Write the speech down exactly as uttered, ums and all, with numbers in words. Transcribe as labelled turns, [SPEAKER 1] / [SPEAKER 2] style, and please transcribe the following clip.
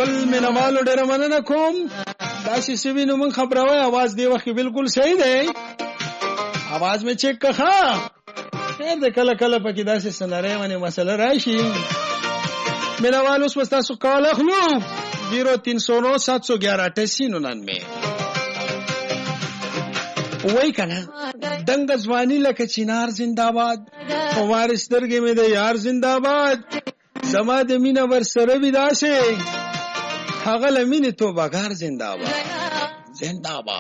[SPEAKER 1] خپل مینوالو ډېره مننه کوم. داسې څه وینو موږ خبروئ. اواز دی وخت کې بالکل صحیح دی. اواز مې چیک کړه. خیر دی کله کله پکې داسې سنارې باندې مسله راشي. مینوال اوس تاسو کال اخلو زیرو تین سو نو سات سو گیارہ اٹھاسی ننانوے. وای کنه دنګ ځواني لکه چینار زنده‌باد، عمر سترګې مې د یار زنده‌باد، زما د مینا ور سره وی داسې هغه لمینه توبګار زنده‌باد زنده‌باد.